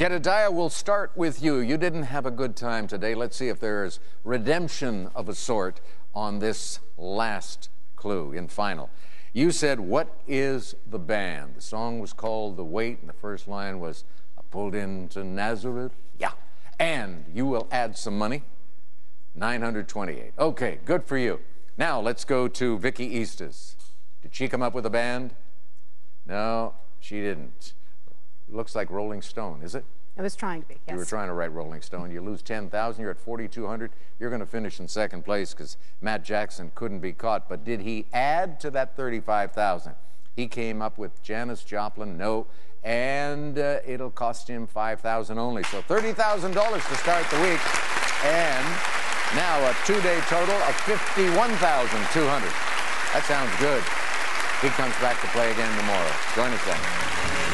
Jedediah, we'll start with you. You didn't have a good time today. Let's see if there's redemption of a sort on this last clue in final. You said, what is the band? The song was called The Wait, and the first line was, I pulled into Nazareth. Yeah. And you will add some money. 928. Okay, good for you. Now let's go to Vicki Eastis. Did she come up with a band? No, she didn't. Looks like Rolling Stone, is it? It was trying to be, yes. You were trying to write Rolling Stone. You lose 10,000. You're at 4,200. You're going to finish in second place because Matt Jackson couldn't be caught. But did he add to that 35,000? He came up with Janis Joplin. No. And it'll cost him 5,000 only. So $30,000 to start the week. And now a two-day total of 51,200. That sounds good. He comes back to play again tomorrow. Join us then.